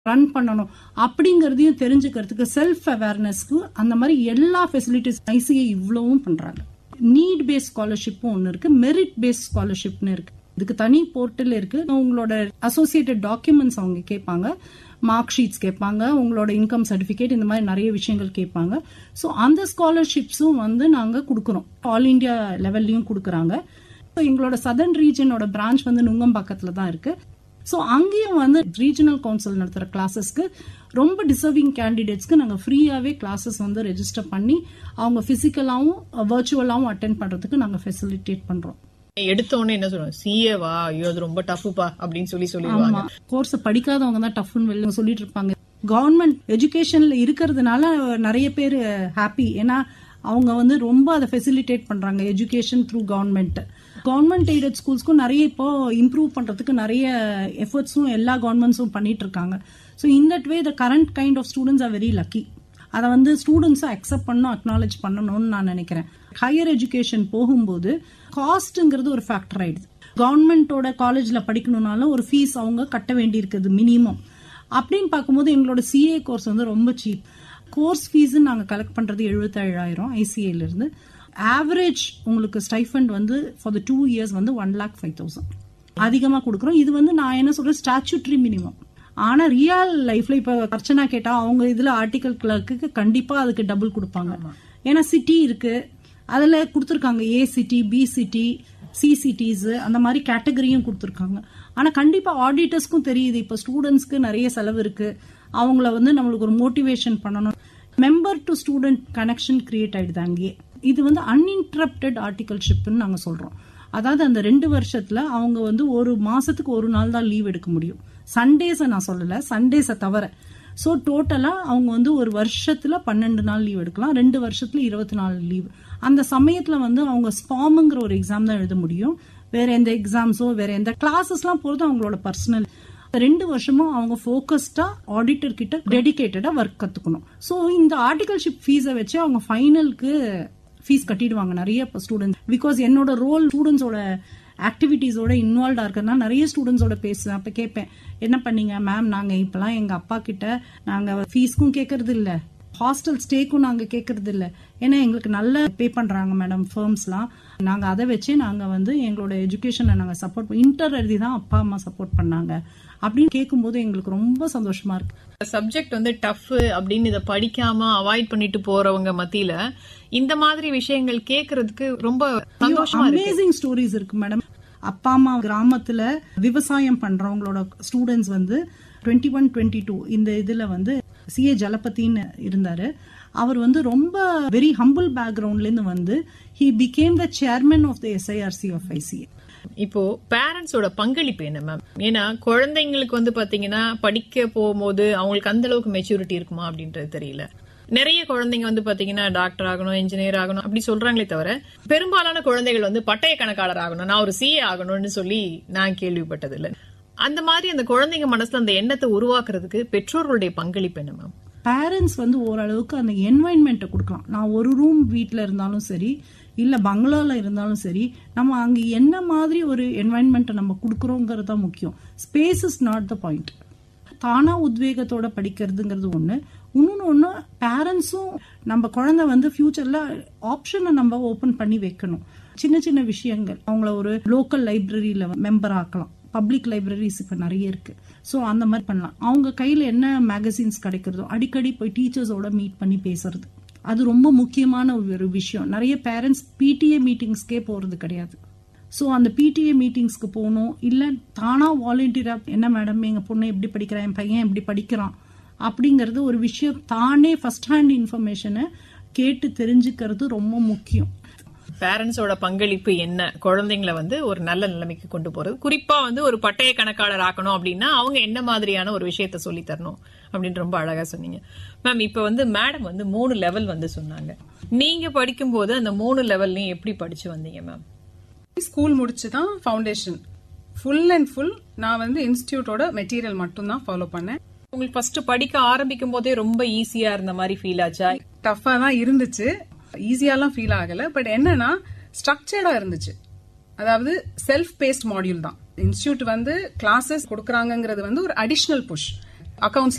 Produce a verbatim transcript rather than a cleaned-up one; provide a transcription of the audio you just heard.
Run பண்ணணும் அப்படிங்கறதையும் தெரிஞ்சுக்கிறதுக்கு செல்ஃப் அவேர்னஸ்க்கு அந்த மாதிரி எல்லா ஃபெசிலிட்டிஸ் ஐசிஏ இவ்வளவும் பண்றாங்க. நீட் பேஸ்ட் ஸ்காலர்ஷிப்பும் ஒன்னு இருக்கு, மெரிட் பேஸ்ட் ஸ்காலர்ஷிப்னு இருக்கு. இதுக்கு தனி போர்ட்டல் இருக்கு. உங்களோட அசோசியேட்டட் டாக்குமெண்ட்ஸ் அவங்க கேட்பாங்க, மார்க் ஷீட்ஸ் கேட்பாங்க, உங்களோட இன்கம் சர்டிபிகேட், இந்த மாதிரி நிறைய விஷயங்கள் கேட்பாங்க. ஸோ அந்த ஸ்காலர்ஷிப்ஸும் வந்து நாங்க கொடுக்கறோம். ஆல் இண்டியா லெவல்லையும் கொடுக்கறாங்க. எங்களோட சதர்ன் ரீஜனோட பிரான்ச் வந்து நுங்கம்பாக்கத்துல தான் இருக்கு. ஸோ அங்கேயும் வந்து ரீஜனல் கவுன்சில் நடத்துற கிளாஸஸ்க்கு ரொம்ப டிசர்விங் கேண்டிடேட்ஸ்க்கு நாங்க ஃப்ரீயாவே கிளாஸஸ் வந்து ரெஜிஸ்டர் பண்ணி அவங்க பிசிக்கலாவும் வர்ச்சுவலாவும் அட்டென்ட் பண்றதுக்கு நாங்க ஃபெசிலிட்டேட் பண்றோம். எடுத்தோன்னு என்ன சொல்லுவோம், சிஏவா, ஐயோ அது ரொம்ப டஃப்பா அப்படின்னு சொல்லி சொல்லிடுவாங்க. கோர்ஸ் படிக்காதவங்க தான் டஃப்னு வெளில சொல்லிட்டு இருப்பாங்க. கவர்மெண்ட் எஜுகேஷன்ல இருக்கிறதுனால நிறைய பேர் ஹாப்பி. ஏன்னா அவங்க வந்து ரொம்ப அதை ஃபெசிலிட்டேட் பண்றாங்க. Education through government government aided ஸ்கூல்ஸ்க்கும் நிறைய இப்போ இம்ப்ரூவ் பண்றதுக்கு நிறைய எஃபர்ட்ஸும் எல்லா கவர்மெண்ட்ஸும் பண்ணிட்டு இருக்காங்க. So in that way the current kind of students are very lucky. அதை வந்து ஸ்டூடெண்ட்ஸும் அக்செப்ட் பண்ணணும், அக்னாலேஜ் பண்ணணும்னு நான் நினைக்கிறேன். ஹையர் எஜுகேஷன் போகும்போது காஸ்ட்ங்கிறது ஒரு ஃபேக்டர் ஆயிடுது. கவர்மெண்டோட காலேஜ்ல படிக்கணும்னாலும் ஒரு ஃபீஸ் அவங்க கட்ட வேண்டி இருக்குது மினிமம். அப்படின்னு பார்க்கும்போது எங்களோட சிஏ கோர்ஸ் வந்து ரொம்ப சீப். கோர்ஸ் ஃபீஸ் நாங்க கலெக்ட் பண்றது எழுபத்தி ஏழாயிரம் ஐசிஏல இருந்து. ஆவரேஜ் உங்களுக்கு ஸ்டைஃபண்ட் வந்து ஃபார் த டூ இயர்ஸ் வந்து ஒன் லேக் ஃபைவ் தௌசண்ட் அதிகமா கொடுக்குறோம். இது வந்து நான் என்ன சொல்றேன், ஸ்டாச்சுட்டரி மினிமம். ஆனா ரியல் லைஃப்ல இப்ப அர்ச்சனா கேட்டா அவங்க இதுல ஆர்டிகல் கிளர்க்கு கண்டிப்பா அதுக்கு டபுள் கொடுப்பாங்க. ஏன்னா சிட்டி இருக்கு, அதுல கொடுத்துருக்காங்க ஏ city, B city, C cities, அந்த மாதிரி கேட்டகரியும் கொடுத்துருக்காங்க. ஆனா கண்டிப்பா ஆடிட்டர்ஸ்க்கும் தெரியுது இப்ப ஸ்டூடெண்ட்ஸ்க்கு நிறைய செலவு இருக்கு, அவங்கள வந்து நம்மளுக்கு ஒரு மோட்டிவேஷன் பண்ணணும். Member to student connection create ஆயிடுது அங்கேயே. இது வந்து அன்இன்டரப்டட் ஆர்டிகல்ஷிப்னு நாங்க சொல்றோம். அதாவது அந்த ரெண்டு வருஷத்துல அவங்க வந்து ஒரு மாசத்துக்கு ஒரு நாள் தான் லீவ் எடுக்க முடியும். சண்டேஸை நான் சொல்லல, சண்டேஸை தவிர. ஸோ டோட்டலா அவங்க வந்து ஒரு வருஷத்துல பன்னெண்டு நாள் லீவ் எடுக்கலாம், ரெண்டு வருஷத்துல இருபத்தி நாலு லீவ். அந்த சமயத்துல வந்து அவங்க ஸ்பாம்ங்கிற ஒரு எக்ஸாம் தான் எழுத முடியும். வேற எந்த எக்ஸாம்ஸோ வேற எந்த கிளாஸஸ் எல்லாம் போறது அவங்களோட பர்சனல். ரெண்டு வருஷமும் அவங்க போக்கஸ்டா ஆடிட்டர் கிட்ட டெடிகேட்டடா ஒர்க் கத்துக்கணும். ஸோ இந்த ஆர்டிகல்ஷிப் ஃபீஸை வச்சு அவங்க ஃபைனலுக்கு ஃபீஸ் கட்டிடுவாங்க நிறைய ஸ்டூடெண்ட்ஸ். பிகாஸ் என்னோட ரோல் ஸ்டூடெண்ட்ஸோட ஆக்டிவிட்டிஸோட இன்வால்வா இருக்கிறதுனால நிறைய ஸ்டூடெண்ட்ஸோட பேசுவேன். அப்ப கேட்பேன், என்ன பண்ணீங்க மேம், நாங்க இப்பெல்லாம் எங்க அப்பா கிட்ட நாங்க ஃபீஸ்க்கும் கேட்கறது இல்ல, ஹாஸ்டல் ஸ்டேக்கும் நாங்க கேட்கறது இல்ல, ஏன்னா எங்களுக்கு நல்ல பே பண்றாங்க மேடம் ஃபர்ம்ஸ்லாம். நாங்க அதை வச்சு நாங்க வந்து எங்களோட எஜுகேஷனை நாங்க சப்போர்ட் பண்ணி இன்டர் எழுதி தான் அப்பா அம்மா சப்போர்ட் பண்ணாங்க அப்படின்னு கேட்கும்போது எங்களுக்கு ரொம்ப சந்தோஷமா இருக்கு. சப்ஜெக்ட் வந்து டஃப் அப்படின்னு இதை படிக்காம அவாய்ட் பண்ணிட்டு போறவங்க மத்தியில இந்த மாதிரி விஷயங்கள் கேட்கறதுக்கு ரொம்ப சந்தோஷமா இருக்கு. அமேசிங் ஸ்டோரிஸ் இருக்கு மேடம். அப்பா அம்மா கிராமத்துல விவசாயம் பண்றவங்களோட ஸ்டூடெண்ட்ஸ் வந்து டுவெண்ட்டி ஒன் டுவெண்ட்டி டூ இந்த இதுல வந்து சிஏ ஜலபதின்னு இருந்தாரு. அவர் வந்து ரொம்ப வெரி ஹம்பிள் பேக்ரவுண்ட்ல இருந்து வந்து he became the chairman of the S I R C of I C A. இப்போ பேரண்ட்ஸோட பங்களிப்பு என்ன மேம்? ஏன்னா குழந்தைங்களுக்கு வந்து பாத்தீங்கன்னா படிக்க போகும்போது அவங்களுக்கு அந்த அளவுக்கு மெச்சூரிட்டி இருக்குமா அப்படின்றது தெரியல. நிறைய குழந்தைங்க வந்து பாத்தீங்கன்னா டாக்டர் ஆகணும், இன்ஜினியர் ஆகணும் அப்படி சொல்றாங்களே தவிர பெரும்பாலான குழந்தைகள் வந்து பட்டய கணக்காளர் ஆகணும், நான் ஒரு சிஏ ஆகணும்னு சொல்லி நான் கேள்விப்பட்டது இல்ல. அந்த மாதிரி அந்த குழந்தைங்க மனசுல அந்த எண்ணத்தை உருவாக்குறதுக்கு பெற்றோர்களுடைய பங்களிப்பு என்ன மேம்? பேரண்ட்ஸ் வந்து ஓரளவுக்கு அந்த என்வாயன்மெண்ட்டை கொடுக்கலாம். நான் ஒரு ரூம் வீட்டில் இருந்தாலும் சரி, இல்ல பங்களால இருந்தாலும் சரி, நம்ம அங்க என்ன மாதிரி ஒரு என்வாயன்மெண்ட்டை நம்ம கொடுக்கறோங்கிறது தான் முக்கியம். Space is not the point. தானா உத்வேகத்தோட படிக்கிறதுங்கிறது ஒண்ணு. இன்னொன்னு ஒண்ணு, பேரண்ட்ஸும் நம்ம குழந்தை வந்து ஃபியூச்சர்ல ஆப்ஷனை நம்ம ஓபன் பண்ணி வைக்கணும். சின்ன சின்ன விஷயங்கள், அவங்கள ஒரு லோக்கல் லைப்ரரியில மெம்பர் ஆக்கலாம். பப்ளிக் லைப்ரரிஸ் இப்ப நிறைய இருக்கு. சோ அந்த மாதிரி பண்ணலாம். அவங்க கையில என்ன மேகசின்ஸ் கிடைக்கிறதோ அடிக்கடி போய் டீச்சர்ஸோட மீட் பண்ணி பேசுறது, அது ரொம்ப முக்கியமான ஒரு விஷயம். நிறைய பேரண்ட்ஸ் பிடிஏ மீட்டிங்ஸ்க்கே போறது கிடையாது. சோ அந்த பிடிஏ மீட்டிங்ஸ்க்கு போகணும். இல்ல தானா வாலண்டியரா, என்ன மேடம் எங்க பொண்ணு எப்படி படிக்கிறான், என் பையன் எப்படி படிக்கிறான் அப்படிங்கறது ஒரு விஷயம் தானே ஃபர்ஸ்ட் ஹேண்ட் இன்ஃபர்மேஷனை கேட்டு தெரிஞ்சுக்கிறது ரொம்ப முக்கியம். பேரண்ட்ஸோட பங்களிப்பு என்ன குழந்தைங்களை வந்து ஒரு நல்ல நிலைமைக்கு கொண்டு போறது, குறிப்பா வந்து ஒரு பட்டய கணக்காளர் ஆக்கணும் அப்படின்னா அவங்க என்ன மாதிரியான ஒரு விஷயத்த சொல்லி தரணும் அப்படின்னு ரொம்ப அழகா சொன்னீங்க மேம். இப்ப வந்து மேடம் வந்து மூணு லெவல் வந்து சொன்னாங்க. நீங்க படிக்கும் போது அந்த மூணு லெவல்லையும் எப்படி படிச்சு வந்தீங்க ma'am? School முடிச்சுதான் foundation full and full நான் வந்து இன்ஸ்டிடியூட்டோட மெட்டீரியல் மட்டும் தான் ஃபாலோ பண்ணேன். உங்களுக்கு ஃபர்ஸ்ட் படிக்க ஆரம்பிக்கும் போதே ரொம்ப ஈஸியா இருந்த மாதிரி ஃபீல் ஆச்சா? டஃபா தான் இருந்துச்சு, ஈஸியாலாம் ஃபீல் ஆகல. பட் என்னன்னா ஸ்ட்ரக்சர்டா இருந்துச்சு. அதாவது செல்ஃப் பேஸ்ட் மாடியூல் தான். இன்ஸ்டிடியூட் வந்து கிளாஸஸ் கொடுக்கறாங்கிறது வந்து ஒரு அடிஷனல் புஷ். அக்கவுண்ட்ஸ்